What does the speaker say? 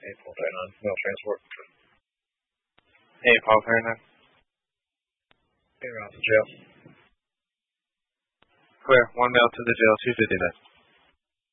8.39, mail transport. Hey, Paul Ferdinand. Hey, Ralph, jail. Clear. One mail to the jail, 259.